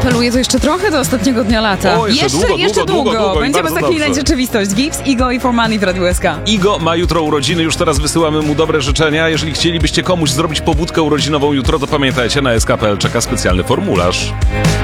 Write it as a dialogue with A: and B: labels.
A: apeluje to jeszcze trochę do ostatniego dnia lata.
B: O, jeszcze długo.
A: Będziemy zaklinać rzeczywistość. Gibbs, Igo i For Money w Radiu SK.
B: Igo ma jutro urodziny, już teraz wysyłamy mu dobre życzenia. Jeżeli chcielibyście komuś zrobić pobudkę urodzinową jutro, to pamiętajcie, na sk.pl czeka specjalny formularz.